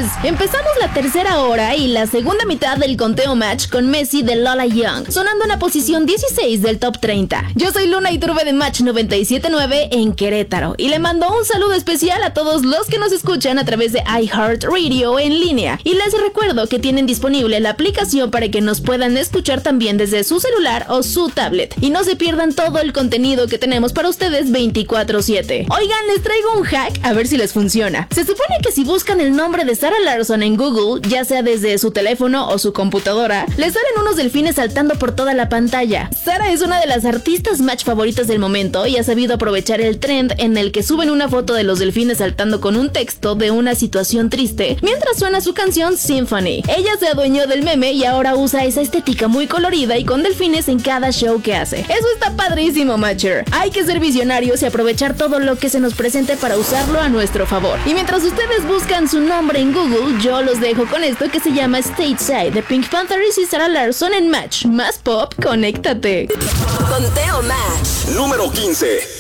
Empezamos la tercera hora y la segunda mitad del conteo match con Messi de Lola Young, sonando en la posición 16 del top 30. Yo soy Luna Iturbe de Match 97.9 en Querétaro y le mando un saludo especial a todos los que nos escuchan a través de iHeartRadio en línea. Y les recuerdo que tienen disponible la aplicación para que nos puedan escuchar también desde su celular o su tablet. Y no se pierdan todo el contenido que tenemos para ustedes 24/7. Oigan, les traigo un hack a ver si les funciona. Se supone que si buscan el nombre de Zara Larsson en Google, ya sea desde su teléfono o su computadora, les salen unos delfines saltando por toda la pantalla. Zara es una de las artistas match favoritas del momento y ha sabido aprovechar el trend en el que suben una foto de los delfines saltando con un texto de una situación triste mientras suena su canción Symphony. Ella se adueñó del meme y ahora usa esa estética muy colorida y con delfines en cada show que hace. Eso está padrísimo, Matcher. Hay que ser visionarios y aprovechar todo lo que se nos presente para usarlo a nuestro favor. Y mientras ustedes buscan su nombre en Google, yo los dejo con esto que se llama Stateside de Pink Panthers y Zara Larsson en Match. Más pop, conéctate. Conteo Match. Número 15.